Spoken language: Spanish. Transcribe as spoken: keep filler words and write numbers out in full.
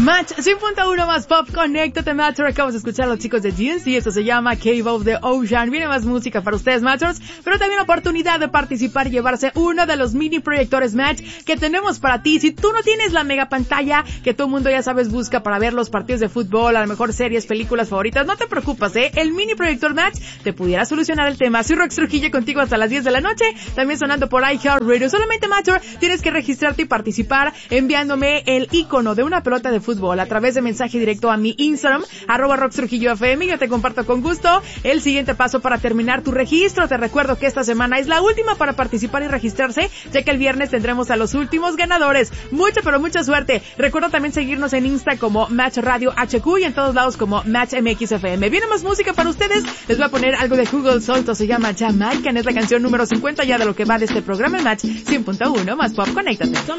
Match cien punto uno más pop, conéctate, Matcher. Acabamos de escuchar a los chicos de G N C, esto se llama Cave of the Ocean. Viene más música para ustedes, Matchers, pero también la oportunidad de participar y llevarse uno de los mini proyectores Match que tenemos para ti. Si tú no tienes la mega pantalla que todo el mundo ya sabes busca para ver los partidos de fútbol, a lo mejor series, películas favoritas, no te preocupes, eh, el mini proyector Match te pudiera solucionar el tema. Soy Rox Trujillo contigo hasta las diez de la noche, también sonando por iHeartRadio. Solamente, Matcher, tienes que registrarte y participar enviándome el icono de una pelota de fútbol a través de mensaje directo a mi Instagram, arroba Rox Trujillo F M, y yo te comparto con gusto el siguiente paso para terminar tu registro. Te recuerdo que esta semana es la última para participar y registrarse, ya que el viernes tendremos a los últimos ganadores. Mucha, pero mucha suerte. Recuerda también seguirnos en Insta como Match Radio H Q y en todos lados como Match M X F M. Viene más música para ustedes. Les voy a poner algo de Google Solto, se llama Jamaican, es la canción número cincuenta ya de lo que va de este programa Match cien punto uno más pop. Conéctate.